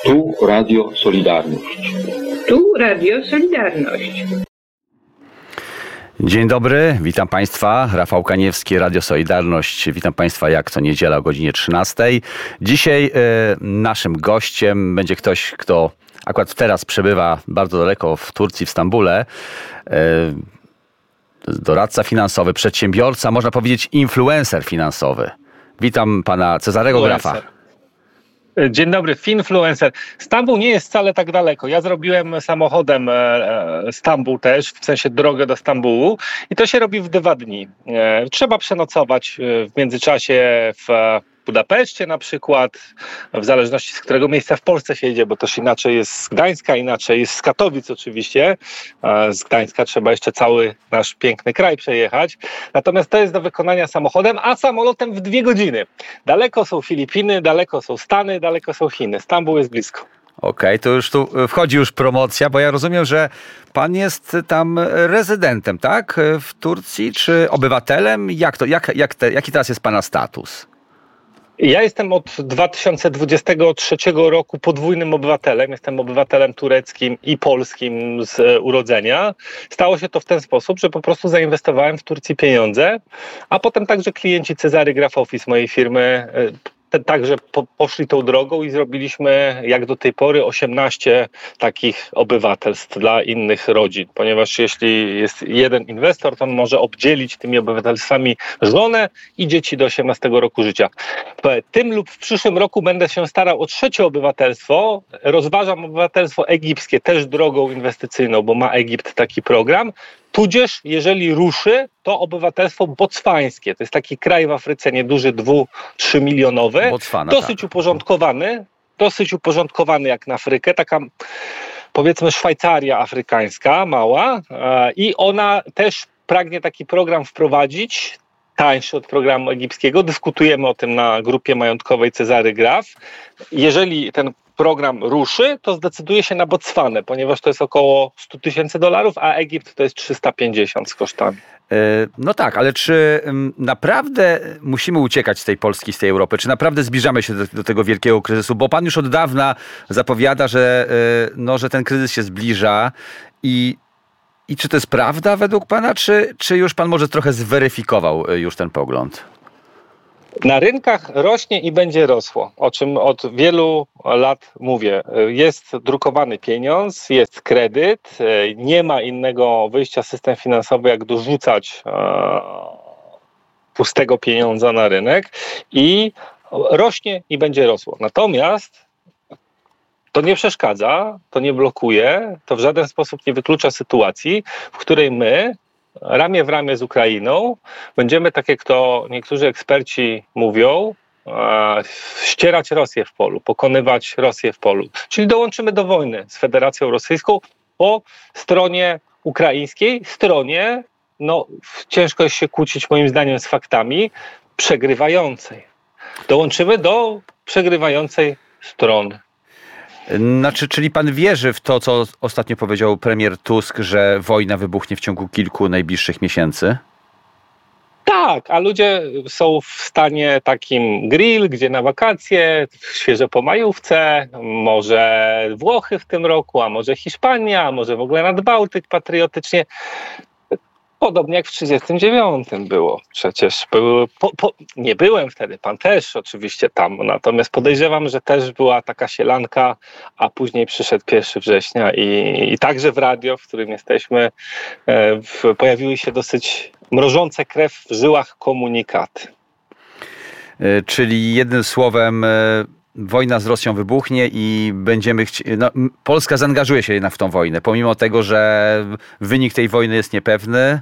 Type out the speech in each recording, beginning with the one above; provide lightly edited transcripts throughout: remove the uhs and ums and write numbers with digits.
Tu Radio Solidarność. Tu Radio Solidarność. Dzień dobry, witam Państwa. Rafał Kaniewski, Radio Solidarność. Witam Państwa jak co niedziela o godzinie 13. Dzisiaj naszym gościem będzie ktoś, kto akurat teraz przebywa bardzo daleko w Turcji, w Stambule. Doradca finansowy, przedsiębiorca, można powiedzieć influencer finansowy. Witam pana Cezarego Grafa. Dzień dobry, finfluencer. Stambuł nie jest wcale tak daleko. Ja zrobiłem samochodem Stambuł też, w sensie drogę do Stambułu i to się robi w 2 dni. Trzeba przenocować w międzyczasie w Budapeszcie na przykład, w zależności z którego miejsca w Polsce się jedzie, bo też inaczej jest z Gdańska, inaczej jest z Katowic oczywiście. Z Gdańska trzeba jeszcze cały nasz piękny kraj przejechać. Natomiast to jest do wykonania samochodem, a samolotem w 2 godziny. Daleko są Filipiny, daleko są Stany, daleko są Chiny. Stambuł jest blisko. Okej, to już tu wchodzi promocja, bo ja rozumiem, że pan jest tam rezydentem, tak? W Turcji, czy obywatelem? Jaki teraz jest pana status? Ja jestem od 2023 roku podwójnym obywatelem. Jestem obywatelem tureckim i polskim z urodzenia. Stało się to w ten sposób, że po prostu zainwestowałem w Turcji pieniądze, a potem także klienci Cezary Graf Office, mojej firmy, także poszli tą drogą i zrobiliśmy jak do tej pory 18 takich obywatelstw dla innych rodzin, ponieważ jeśli jest jeden inwestor, to on może obdzielić tymi obywatelstwami żonę i dzieci do 18 roku życia. W tym lub w przyszłym roku będę się starał o 3. obywatelstwo. Rozważam obywatelstwo egipskie też drogą inwestycyjną, bo ma Egipt taki program. Tudzież, jeżeli ruszy, to obywatelstwo botswańskie. To jest taki kraj w Afryce nieduży, 2-3 milionowy. Botswana, dosyć uporządkowany jak na Afrykę. Taka powiedzmy Szwajcaria afrykańska, mała. I ona też pragnie taki program wprowadzić, tańszy od programu egipskiego. Dyskutujemy o tym na grupie majątkowej Cezary Graf. Jeżeli ten program ruszy, to zdecyduje się na Botswanę, ponieważ to jest około $100,000, a Egipt to jest 350 z kosztami. No tak, ale czy naprawdę musimy uciekać z tej Polski, z tej Europy? Czy naprawdę zbliżamy się do tego wielkiego kryzysu? Bo pan już od dawna zapowiada, że ten kryzys się zbliża i czy to jest prawda według pana, czy już pan może trochę zweryfikował już ten pogląd? Na rynkach rośnie i będzie rosło, o czym od wielu lat mówię. Jest drukowany pieniądz, jest kredyt, nie ma innego wyjścia system finansowy, jak dorzucać pustego pieniądza na rynek i rośnie i będzie rosło. Natomiast to nie przeszkadza, to nie blokuje, to w żaden sposób nie wyklucza sytuacji, w której my ramię w ramię z Ukrainą będziemy, tak jak to niektórzy eksperci mówią, ścierać Rosję w polu, pokonywać Rosję w polu. Czyli dołączymy do wojny z Federacją Rosyjską po stronie ukraińskiej, stronie, ciężko jest się kłócić moim zdaniem z faktami, przegrywającej. Dołączymy do przegrywającej strony. Czyli pan wierzy w to, co ostatnio powiedział premier Tusk, że wojna wybuchnie w ciągu kilku najbliższych miesięcy? Tak, a ludzie są w stanie takim grill, gdzie na wakacje, świeże po majówce, może Włochy w tym roku, a może Hiszpania, a może w ogóle Nadbałtyk patriotycznie. Podobnie jak w 1939 było. Przecież nie byłem wtedy, pan też oczywiście tam, natomiast podejrzewam, że też była taka sielanka, a później przyszedł 1 września i także w radio, w którym jesteśmy, pojawiły się dosyć mrożące krew w żyłach komunikaty. Czyli jednym słowem wojna z Rosją wybuchnie i będziemy Polska zaangażuje się jednak w tą wojnę, pomimo tego, że wynik tej wojny jest niepewny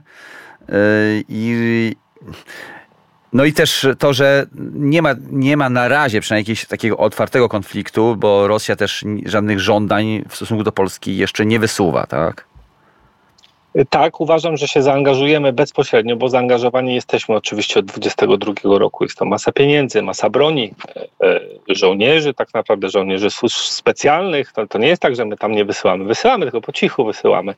i też to, że nie ma na razie przynajmniej jakiegoś takiego otwartego konfliktu, bo Rosja też żadnych żądań w stosunku do Polski jeszcze nie wysuwa, tak? Tak, uważam, że się zaangażujemy bezpośrednio, bo zaangażowani jesteśmy oczywiście od 2022 roku. Jest to masa pieniędzy, masa broni, żołnierzy, tak naprawdę żołnierzy służb specjalnych. To nie jest tak, że my tam nie wysyłamy, tylko po cichu wysyłamy.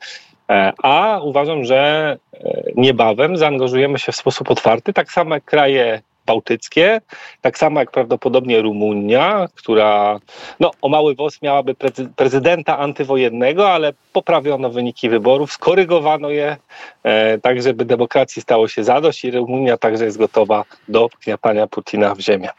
A uważam, że niebawem zaangażujemy się w sposób otwarty, tak samo jak kraje bałtyckie, tak samo jak prawdopodobnie Rumunia, która o mały włos miałaby prezydenta antywojennego, ale poprawiono wyniki wyborów, skorygowano je tak, żeby demokracji stało się zadość i Rumunia także jest gotowa do gniatania Putina w ziemię.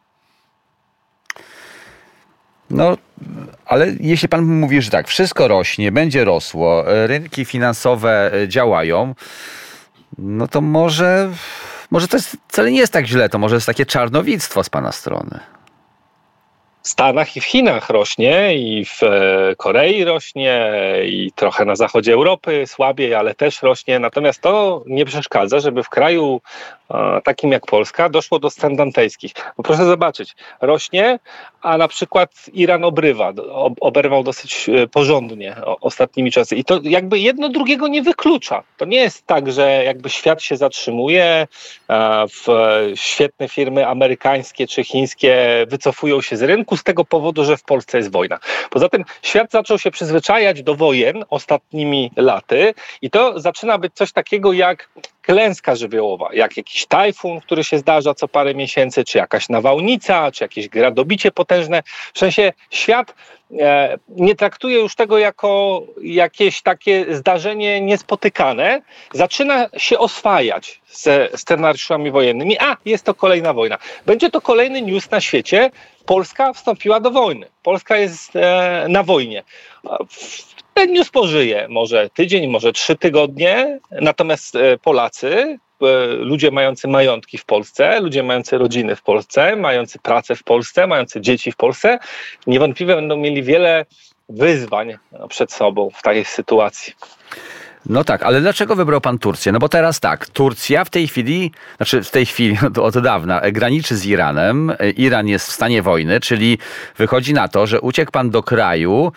No, ale jeśli pan mówi, że tak, wszystko rośnie, będzie rosło, rynki finansowe działają, no to może to wcale nie jest tak źle, to może jest takie czarnowictwo z pana strony. W Stanach i w Chinach rośnie, i w Korei rośnie, i trochę na zachodzie Europy słabiej, ale też rośnie. Natomiast to nie przeszkadza, żeby w kraju takim jak Polska doszło do stan dantejskich. Bo proszę zobaczyć, rośnie, a na przykład Iran oberwał dosyć porządnie ostatnimi czasy. I to jakby jedno drugiego nie wyklucza. To nie jest tak, że jakby świat się zatrzymuje, świetne firmy amerykańskie czy chińskie wycofują się z rynku z tego powodu, że w Polsce jest wojna. Poza tym świat zaczął się przyzwyczajać do wojen ostatnimi laty i to zaczyna być coś takiego jak klęska żywiołowa, jak jakiś tajfun, który się zdarza co parę miesięcy, czy jakaś nawałnica, czy jakieś gradobicie potężne. W sensie świat nie traktuje już tego jako jakieś takie zdarzenie niespotykane. Zaczyna się oswajać ze scenariuszami wojennymi. Jest to kolejna wojna. Będzie to kolejny news na świecie. Polska wstąpiła do wojny. Polska jest na wojnie. Ten news pożyje może tydzień, może 3 tygodnie, natomiast Polacy, ludzie mający majątki w Polsce, ludzie mający rodziny w Polsce, mający pracę w Polsce, mający dzieci w Polsce, niewątpliwie będą mieli wiele wyzwań przed sobą w takiej sytuacji. No tak, ale dlaczego wybrał pan Turcję? No bo teraz tak, Turcja w tej chwili, od dawna graniczy z Iranem, Iran jest w stanie wojny, czyli wychodzi na to, że uciekł pan do kraju,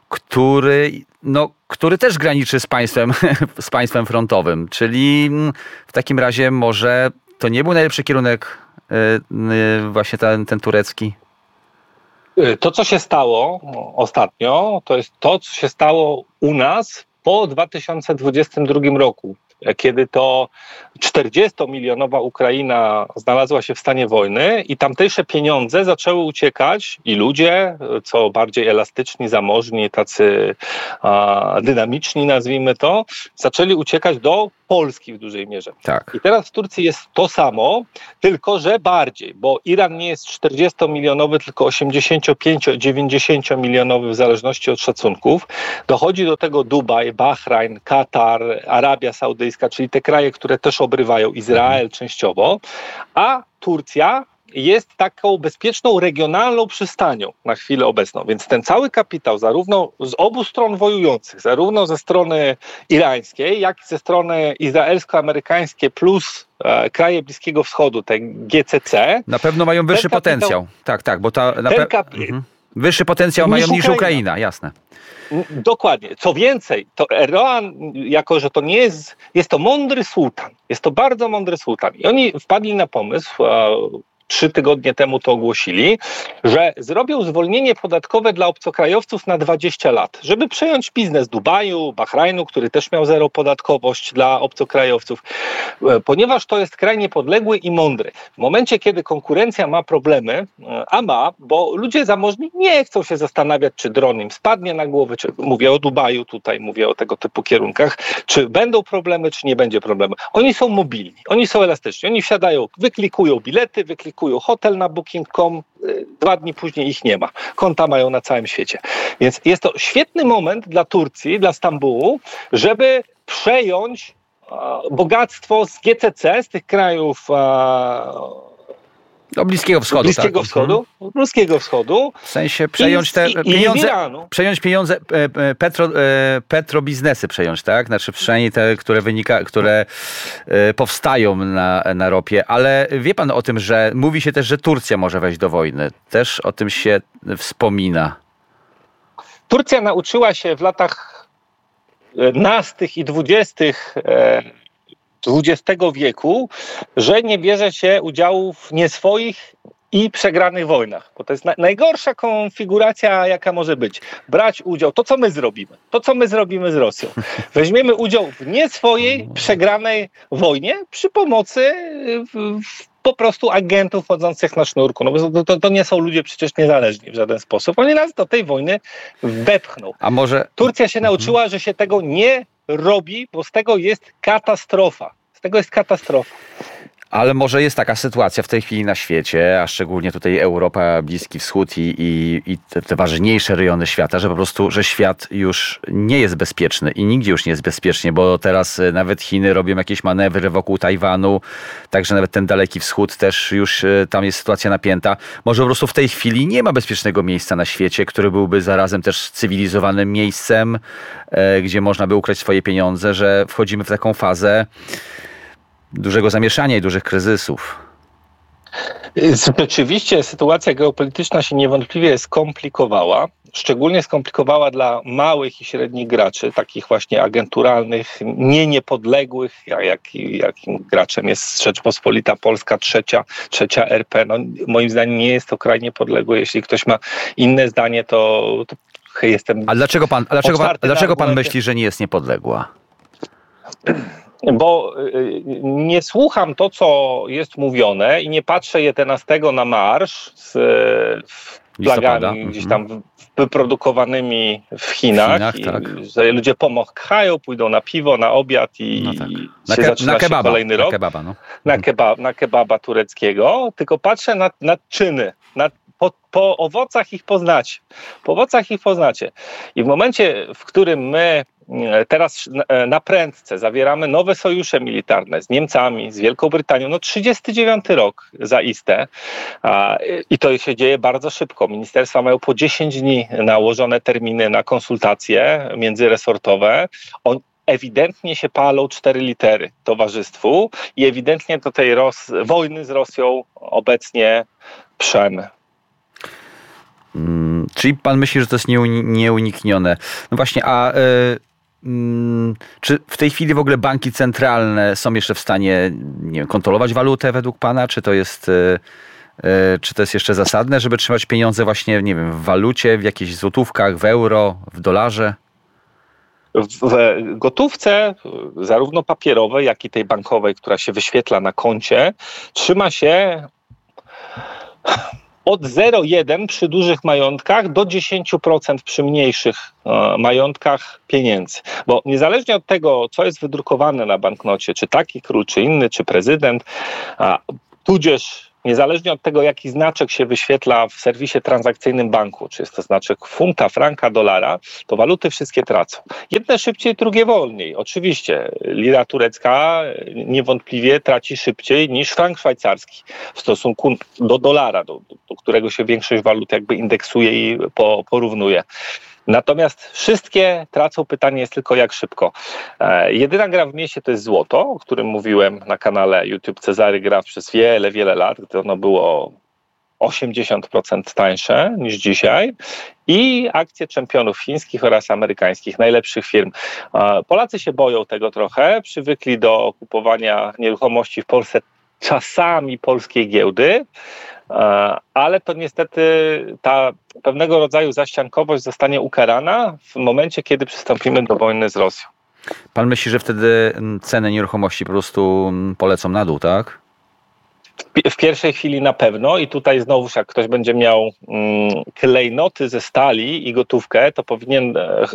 który też graniczy z państwem frontowym, czyli w takim razie może to nie był najlepszy kierunek właśnie ten turecki? To, co się stało ostatnio, to jest to, co się stało u nas po 2022 roku, kiedy to 40-milionowa Ukraina znalazła się w stanie wojny i tamtejsze pieniądze zaczęły uciekać i ludzie, co bardziej elastyczni, zamożni, tacy dynamiczni, nazwijmy to, zaczęli uciekać do Polski w dużej mierze. Tak. I teraz w Turcji jest to samo, tylko że bardziej, bo Iran nie jest 40-milionowy, tylko 85-90 milionowy w zależności od szacunków. Dochodzi do tego Dubaj, Bahrajn, Katar, Arabia Saudyjska, czyli te kraje, które też obrywają, Izrael częściowo, a Turcja jest taką bezpieczną, regionalną przystanią na chwilę obecną. Więc ten cały kapitał, zarówno z obu stron wojujących, zarówno ze strony irańskiej, jak i ze strony izraelsko-amerykańskiej plus kraje Bliskiego Wschodu, te GCC. Na pewno mają wyższy potencjał. Tak, bo wyższy potencjał mają niż Ukraina, jasne. Dokładnie. Co więcej, to Erdoğan, jako że to nie jest to mądry sułtan, jest to bardzo mądry sułtan. I oni wpadli na pomysł, 3 tygodnie temu to ogłosili, że zrobią zwolnienie podatkowe dla obcokrajowców na 20 lat, żeby przejąć biznes Dubaju, Bahrajnu, który też miał zero podatkowość dla obcokrajowców, ponieważ to jest kraj niepodległy i mądry. W momencie, kiedy konkurencja ma problemy, bo ludzie zamożni nie chcą się zastanawiać, czy dron im spadnie na głowę, czy mówię o Dubaju, tutaj mówię o tego typu kierunkach, czy będą problemy, czy nie będzie problemu. Oni są mobilni, oni są elastyczni, oni wsiadają, wyklikują bilety, wyklikują hotel na booking.com, 2 dni później ich nie ma. Konta mają na całym świecie. Więc jest to świetny moment dla Turcji, dla Stambułu, żeby przejąć bogactwo z GCC, z tych krajów Bliskiego Wschodu. Bliskiego Wschodu. W sensie przejąć te pieniądze, przejąć pieniądze, petrobiznesy przejąć, tak? Znaczy przynajmniej te, które powstają na ropie. Ale wie pan o tym, że mówi się też, że Turcja może wejść do wojny. Też o tym się wspomina. Turcja nauczyła się w latach nastych i 20. XX wieku, że nie bierze się udziału w nieswoich i przegranych wojnach. Bo to jest najgorsza konfiguracja, jaka może być. Brać udział, to co my zrobimy z Rosją. Weźmiemy udział w nieswojej, przegranej wojnie przy pomocy po prostu agentów chodzących na sznurku. No bo to nie są ludzie przecież niezależni w żaden sposób. Oni nas do tej wojny wepchną. A może... Turcja się nauczyła, że się tego nie robi, bo z tego jest katastrofa. Ale może jest taka sytuacja w tej chwili na świecie, a szczególnie tutaj Europa, Bliski Wschód i te ważniejsze rejony świata, że po prostu, że świat już nie jest bezpieczny i nigdzie już nie jest bezpiecznie, bo teraz nawet Chiny robią jakieś manewry wokół Tajwanu, także nawet ten Daleki Wschód też już tam jest sytuacja napięta. Może po prostu w tej chwili nie ma bezpiecznego miejsca na świecie, który byłby zarazem też cywilizowanym miejscem, gdzie można by ukraść swoje pieniądze, że wchodzimy w taką fazę dużego zamieszania i dużych kryzysów. Rzeczywiście sytuacja geopolityczna się niewątpliwie skomplikowała. Szczególnie skomplikowała dla małych i średnich graczy, takich właśnie agenturalnych, niepodległych, jakim graczem jest Rzeczpospolita Polska, trzecia RP. No, moim zdaniem nie jest to kraj niepodległy. Jeśli ktoś ma inne zdanie, to jestem... A dlaczego pan myśli, że nie jest niepodległa? Bo nie słucham to, co jest mówione i nie patrzę 11 na marsz z flagami gdzieś tam wyprodukowanymi w Chinach tak. Że ludzie pomachhają, pójdą na piwo, na obiad i się zaczyna się kolejny rok. Na kebaba tureckiego, tylko patrzę na czyny, po owocach ich poznacie. I w momencie, w którym my teraz na prędce zawieramy nowe sojusze militarne z Niemcami, z Wielką Brytanią, no 39 rok zaiste i to się dzieje bardzo szybko. Ministerstwa mają po 10 dni nałożone terminy na konsultacje międzyresortowe. Ewidentnie się palą 4 litery towarzystwu i ewidentnie do tej wojny z Rosją obecnie przemy. Czyli pan myśli, że to jest nieuniknione. No właśnie, czy w tej chwili w ogóle banki centralne są jeszcze w stanie, nie wiem, kontrolować walutę według pana? Czy to jest jeszcze zasadne, żeby trzymać pieniądze właśnie, nie wiem, w walucie, w jakichś złotówkach, w euro, w dolarze? W gotówce, zarówno papierowej, jak i tej bankowej, która się wyświetla na koncie, trzyma się od 0,1 przy dużych majątkach do 10% przy mniejszych majątkach pieniędzy. Bo niezależnie od tego, co jest wydrukowane na banknocie, czy taki król, czy inny, czy prezydent, tudzież niezależnie od tego, jaki znaczek się wyświetla w serwisie transakcyjnym banku, czy jest to znaczek funta, franka, dolara, to waluty wszystkie tracą. Jedne szybciej, drugie wolniej. Oczywiście lira turecka niewątpliwie traci szybciej niż frank szwajcarski w stosunku do dolara, do którego się większość walut jakby indeksuje i porównuje. Natomiast wszystkie tracą, pytanie jest tylko jak szybko. Jedyna gra w mieście to jest złoto, o którym mówiłem na kanale YouTube Cezary Graf przez wiele, wiele lat, gdy ono było 80% tańsze niż dzisiaj, i akcje czempionów chińskich oraz amerykańskich, najlepszych firm. Polacy się boją tego trochę, przywykli do kupowania nieruchomości w Polsce, czasami polskiej giełdy, ale to niestety ta pewnego rodzaju zaściankowość zostanie ukarana w momencie, kiedy przystąpimy do wojny z Rosją. Pan myśli, że wtedy ceny nieruchomości po prostu polecą na dół, tak? W pierwszej chwili na pewno i tutaj znowuż jak ktoś będzie miał klejnoty ze stali i gotówkę, to powinien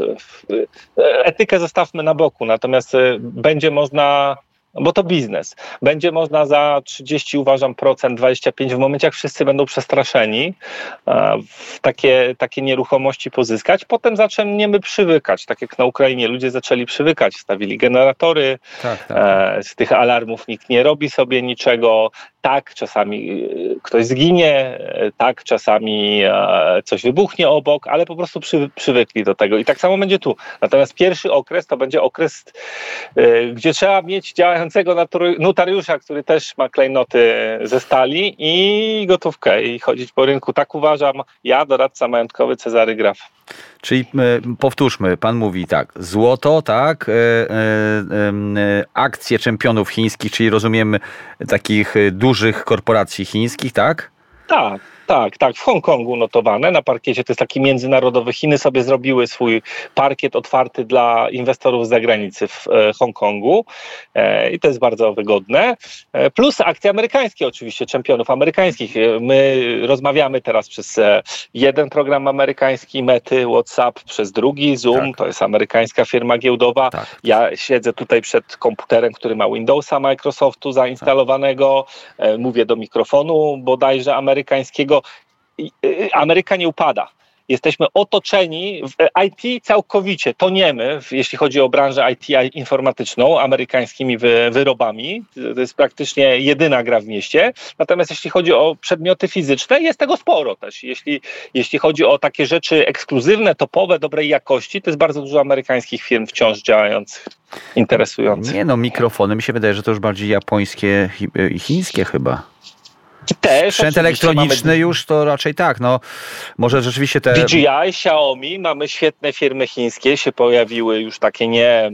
etykę zostawmy na boku, natomiast będzie można, bo to biznes, będzie można za 30, uważam, 25 w momencie, jak wszyscy będą przestraszeni, w takie nieruchomości pozyskać. Potem zaczniemy przywykać, tak jak na Ukrainie ludzie zaczęli przywykać, stawili generatory, tak. Z tych alarmów nikt nie robi sobie niczego. Tak, czasami ktoś zginie, tak, czasami coś wybuchnie obok, ale po prostu przywykli do tego. I tak samo będzie tu. Natomiast pierwszy okres to będzie okres, gdzie trzeba mieć działającego notariusza, który też ma klejnoty ze stali i gotówkę i chodzić po rynku. Tak uważam ja, doradca majątkowy Cezary Graf. Czyli powtórzmy, pan mówi tak, złoto, tak, akcje czempionów chińskich, czyli rozumiem takich dużych korporacji chińskich, tak? Tak. Tak, w Hongkongu notowane na parkiecie. To jest taki międzynarodowy. Chiny sobie zrobiły swój parkiet otwarty dla inwestorów z zagranicy w Hongkongu i to jest bardzo wygodne. Plus akcje amerykańskie oczywiście, czempionów amerykańskich. My rozmawiamy teraz przez jeden program amerykański, Mety, WhatsApp, przez drugi, Zoom, to jest amerykańska firma giełdowa. Tak. Ja siedzę tutaj przed komputerem, który ma Windowsa Microsoftu zainstalowanego. Mówię do mikrofonu bodajże amerykańskiego. Ameryka nie upada. Jesteśmy otoczeni w IT całkowicie, toniemy, jeśli chodzi o branżę IT informatyczną, amerykańskimi wyrobami. To jest praktycznie jedyna gra w mieście. Natomiast jeśli chodzi o przedmioty fizyczne, jest tego sporo też. Jeśli chodzi o takie rzeczy ekskluzywne, topowe, dobrej jakości, to jest bardzo dużo amerykańskich firm wciąż działających, interesujących. Nie no, mikrofony mi się wydaje, że to już bardziej japońskie i chińskie chyba. Też, sprzęt elektroniczny już to raczej tak, no może rzeczywiście te... DJI, Xiaomi, mamy świetne firmy chińskie, się pojawiły już takie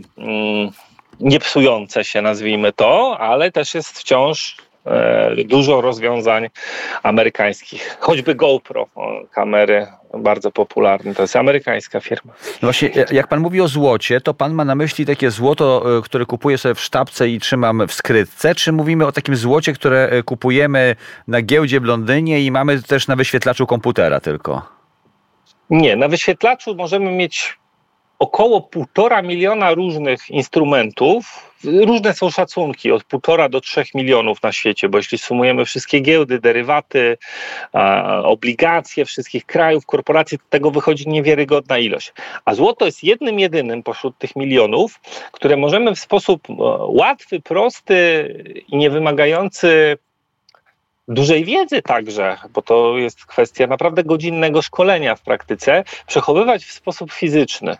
nie psujące się, nazwijmy to, ale też jest wciąż dużo rozwiązań amerykańskich. Choćby GoPro, kamery bardzo popularne, to jest amerykańska firma. No właśnie, jak pan mówi o złocie, to pan ma na myśli takie złoto, które kupuję sobie w sztabce i trzymam w skrytce, czy mówimy o takim złocie, które kupujemy na giełdzie w Londynie i mamy też na wyświetlaczu komputera tylko? Nie, na wyświetlaczu możemy mieć około 1,5 miliona różnych instrumentów. Różne są szacunki, od 1,5 do 3 milionów na świecie, bo jeśli sumujemy wszystkie giełdy, derywaty, obligacje wszystkich krajów, korporacji, to tego wychodzi niewiarygodna ilość. A złoto jest jedynym pośród tych milionów, które możemy w sposób łatwy, prosty i niewymagający dużej wiedzy także, bo to jest kwestia naprawdę godzinnego szkolenia w praktyce, przechowywać w sposób fizyczny.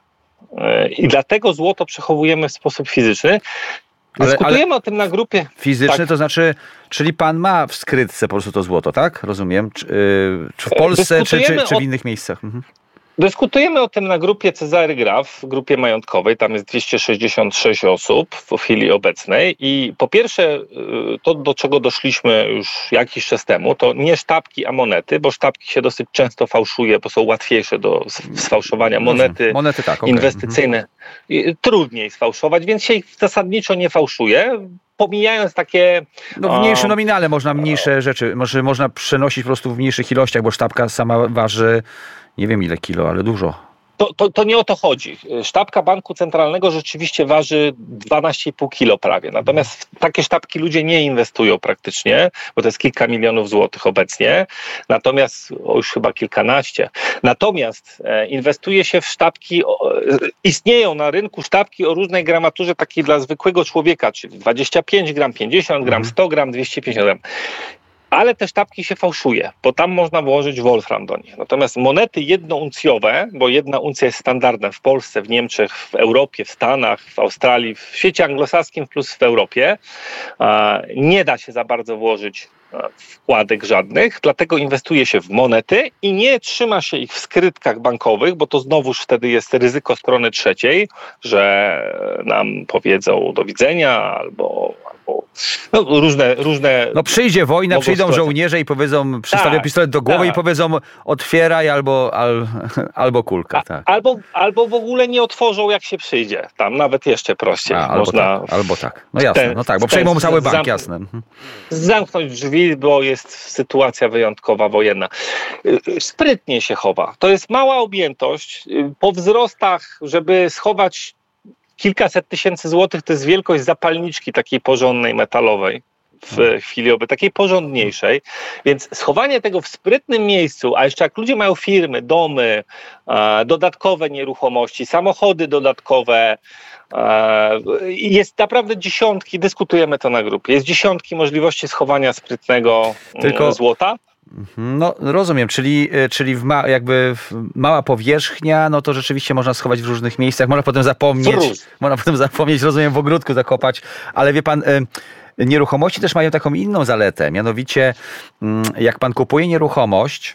I dlatego złoto przechowujemy w sposób fizyczny. Dyskutujemy o tym na grupie. Fizyczny tak. To znaczy, czyli pan ma w skrytce po prostu to złoto, tak? Rozumiem. Czy w Polsce, czy w innych miejscach? Mhm. Dyskutujemy o tym na grupie Cezary Graf, grupie majątkowej, tam jest 266 osób w chwili obecnej i po pierwsze to, do czego doszliśmy już jakiś czas temu, to nie sztabki, a monety, bo sztabki się dosyć często fałszuje, bo są łatwiejsze do sfałszowania. Monety tak, okay. Inwestycyjne trudniej sfałszować, więc się ich zasadniczo nie fałszuje. Pomijając takie... No w mniejszym nominale można mniejsze rzeczy, można przenosić po prostu w mniejszych ilościach, bo sztabka sama waży nie wiem ile kilo, ale dużo. To nie o to chodzi. Sztabka Banku Centralnego rzeczywiście waży 12,5 kilo prawie. Natomiast w takie sztabki ludzie nie inwestują praktycznie, bo to jest kilka milionów złotych obecnie. Natomiast już chyba kilkanaście. Natomiast inwestuje się w sztabki, istnieją na rynku sztabki o różnej gramaturze takiej dla zwykłego człowieka, czyli 25 gram, 50 gram, 100 gram, 250 gram. Ale te sztabki się fałszuje, bo tam można włożyć wolfram do nich. Natomiast monety jednouncjowe, bo 1 uncja jest standardem w Polsce, w Niemczech, w Europie, w Stanach, w Australii, w świecie anglosaskim plus w Europie, nie da się za bardzo włożyć wkładek żadnych, dlatego inwestuje się w monety i nie trzyma się ich w skrytkach bankowych, bo to znowuż wtedy jest ryzyko strony trzeciej, że nam powiedzą do widzenia albo różne... No przyjdzie wojna, przyjdą żołnierze i powiedzą, przystawią pistolet do głowy i powiedzą otwieraj albo kulka. Tak. Albo w ogóle nie otworzą jak się przyjdzie. Tam nawet jeszcze prościej. Albo tak. No jasne, bo przejmą cały bank, jasne. Zamknąć drzwi, bo jest sytuacja wyjątkowa, wojenna. Sprytnie się chowa. To jest mała objętość. Po wzrostach, żeby schować kilkaset tysięcy złotych, to jest wielkość zapalniczki takiej porządnej, metalowej w chwili obecnej, takiej porządniejszej. Więc schowanie tego w sprytnym miejscu, a jeszcze jak ludzie mają firmy, domy, dodatkowe nieruchomości, samochody dodatkowe, jest naprawdę dziesiątki, dyskutujemy to na grupie, jest dziesiątki możliwości schowania sprytnego złota. No rozumiem, czyli mała powierzchnia, no to rzeczywiście można schować w różnych miejscach, można potem zapomnieć, rozumiem, w ogródku zakopać, ale wie pan, nieruchomości też mają taką inną zaletę, mianowicie jak pan kupuje nieruchomość,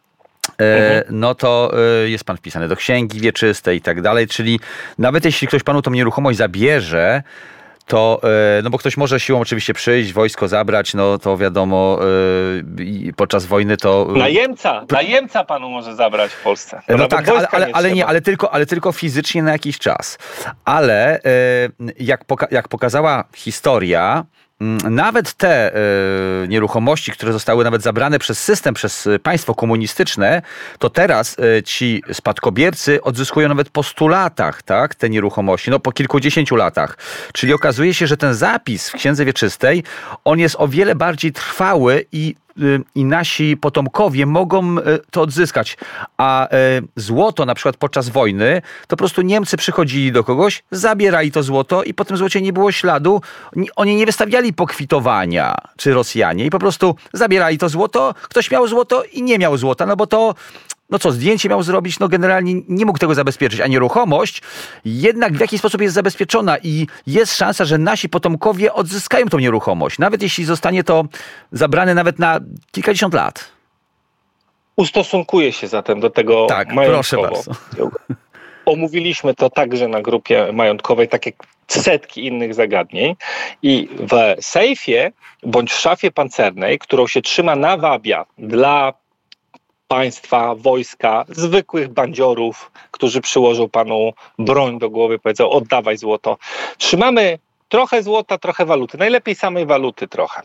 no to jest pan wpisany do księgi wieczystej i tak dalej, czyli nawet jeśli ktoś panu tą nieruchomość zabierze, to, no bo ktoś może siłą oczywiście przyjść, wojsko zabrać, no to wiadomo, podczas wojny to... Najemca panu może zabrać w Polsce. No tak, ale tylko fizycznie na jakiś czas. Ale jak pokazała historia, nawet te nieruchomości, które zostały nawet zabrane przez system, przez państwo komunistyczne, to teraz ci spadkobiercy odzyskują nawet po 100 latach, tak, te nieruchomości, no po kilkudziesięciu latach. Czyli okazuje się, że ten zapis w Księdze Wieczystej, on jest o wiele bardziej trwały i nasi potomkowie mogą to odzyskać. A złoto na przykład podczas wojny, to po prostu Niemcy przychodzili do kogoś, zabierali to złoto i po tym złocie nie było śladu. Oni nie wystawiali pokwitowania, czy Rosjanie, i po prostu zabierali to złoto. Ktoś miał złoto i nie miał złota, no bo to... No co, zdjęcie miał zrobić? No generalnie nie mógł tego zabezpieczyć, a nieruchomość jednak w jakiś sposób jest zabezpieczona i jest szansa, że nasi potomkowie odzyskają tą nieruchomość, nawet jeśli zostanie to zabrane nawet na kilkadziesiąt lat. Ustosunkuję się zatem do tego majątkowo. Proszę bardzo. Omówiliśmy to także na grupie majątkowej, tak jak setki innych zagadnień, i w sejfie bądź w szafie pancernej, którą się trzyma na wabia dla państwa, wojska, zwykłych bandziorów, którzy przyłożą panu broń do głowy, powiedzą: oddawaj złoto. Trzymamy trochę złota, trochę waluty. Najlepiej samej waluty trochę.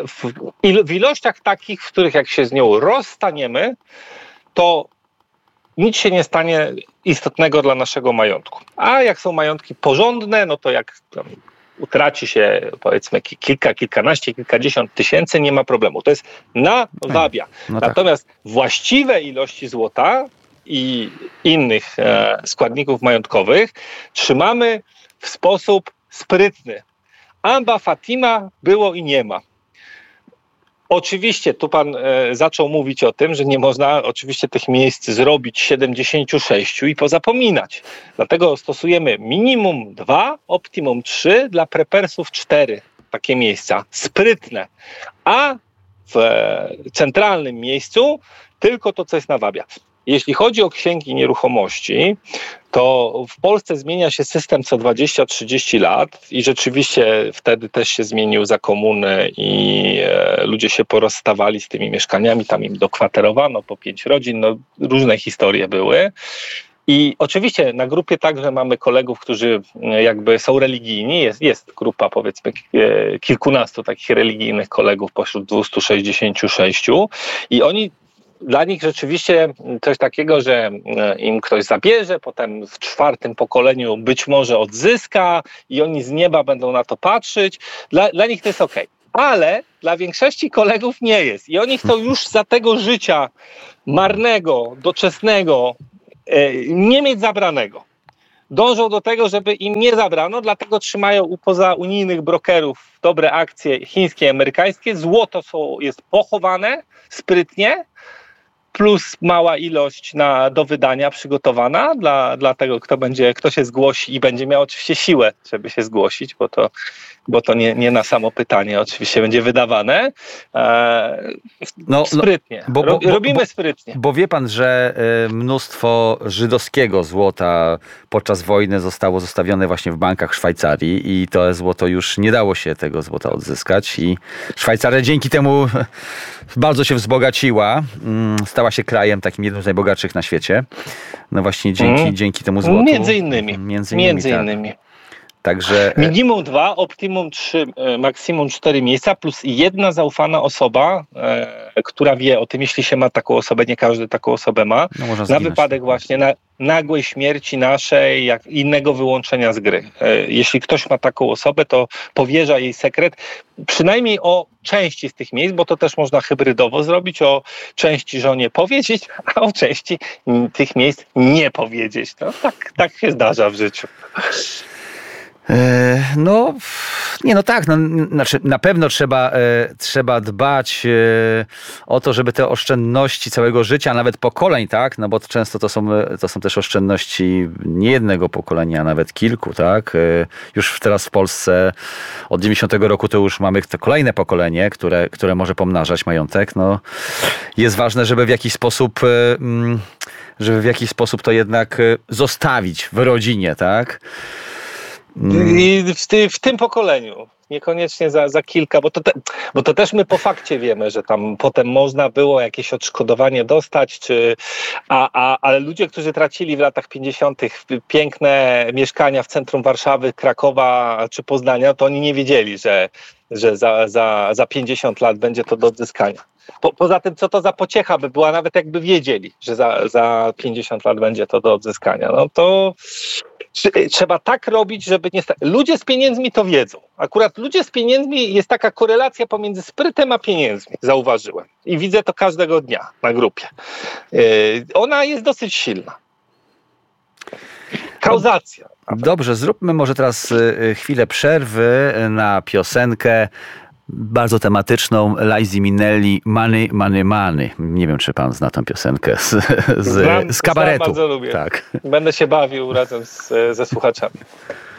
W ilościach takich, w których jak się z nią rozstaniemy, to nic się nie stanie istotnego dla naszego majątku. A jak są majątki porządne, no to jak utraci się powiedzmy kilkanaście, kilkadziesiąt tysięcy, nie ma problemu. To jest na wabia. Natomiast właściwe ilości złota i innych składników majątkowych trzymamy w sposób sprytny. Amba Fatima było i nie ma. Oczywiście tu pan zaczął mówić o tym, że nie można oczywiście tych miejsc zrobić 76 i pozapominać. Dlatego stosujemy minimum 2, optimum 3, dla prepersów 4 takie miejsca sprytne. A w centralnym miejscu tylko to, co jest na wabia. Jeśli chodzi o księgi nieruchomości, to w Polsce zmienia się system co 20-30 lat i rzeczywiście wtedy też się zmienił za komuny i ludzie się porozstawali z tymi mieszkaniami, tam im dokwaterowano po 5 rodzin, no różne historie były. I oczywiście na grupie także mamy kolegów, którzy jakby są religijni, jest grupa powiedzmy kilkunastu takich religijnych kolegów pośród 266 i dla nich rzeczywiście coś takiego, że im ktoś zabierze, potem w 4. pokoleniu być może odzyska i oni z nieba będą na to patrzeć. Dla nich to jest okej. Ale dla większości kolegów nie jest. I oni chcą już za tego życia marnego, doczesnego nie mieć zabranego. Dążą do tego, żeby im nie zabrano, dlatego trzymają u pozaunijnych brokerów dobre akcje chińskie i amerykańskie. Złoto jest pochowane sprytnie, plus mała ilość do wydania przygotowana dla tego, kto się zgłosi i będzie miał oczywiście siłę, żeby się zgłosić, bo to nie na samo pytanie oczywiście będzie wydawane. Sprytnie. Robimy sprytnie. Bo wie pan, że mnóstwo żydowskiego złota podczas wojny zostało zostawione właśnie w bankach Szwajcarii i to złoto już nie dało się tego złota odzyskać i Szwajcaria dzięki temu bardzo się wzbogaciła. Stała się krajem takim jednym z najbogatszych na świecie. No właśnie dzięki temu złotu. Między innymi. Tak. Także... Minimum 2, optimum 3, maksimum 4 miejsca plus jedna zaufana osoba, która wie o tym, jeśli się ma taką osobę, nie każdy taką osobę ma, na wypadek właśnie nagłej śmierci naszej, jak innego wyłączenia z gry. Jeśli ktoś ma taką osobę, to powierza jej sekret, przynajmniej o części z tych miejsc, bo to też można hybrydowo zrobić, o części żonie powiedzieć, a o części tych miejsc nie powiedzieć. No, tak się zdarza w życiu. Znaczy na pewno trzeba dbać o to, żeby te oszczędności całego życia, nawet pokoleń, tak, no bo często to są też oszczędności nie jednego pokolenia, a nawet kilku, tak. Już teraz w Polsce od 90 roku to już mamy to kolejne pokolenie, które może pomnażać majątek. No, jest ważne, żeby w jakiś sposób to jednak zostawić w rodzinie, tak. I w tym pokoleniu. Niekoniecznie za kilka, bo to też my po fakcie wiemy, że tam potem można było jakieś odszkodowanie dostać, ale ludzie, którzy tracili w latach 50. piękne mieszkania w centrum Warszawy, Krakowa czy Poznania, to oni nie wiedzieli, że za 50 lat będzie to do odzyskania. Poza tym, co to za pociecha by była, nawet jakby wiedzieli, że za 50 lat będzie to do odzyskania. No to trzeba tak robić, żeby nie... Ludzie z pieniędzmi to wiedzą. Akurat ludzie z pieniędzmi, jest taka korelacja pomiędzy sprytem a pieniędzmi, zauważyłem. I widzę to każdego dnia na grupie. Ona jest dosyć silna. Kauzacja. Dobrze, zróbmy może teraz chwilę przerwy na piosenkę bardzo tematyczną Lizy Minnelli, Money, Money, Money. Nie wiem, czy pan zna tę piosenkę z kabaretu. Bardzo lubię. Tak. Będę się bawił razem ze słuchaczami.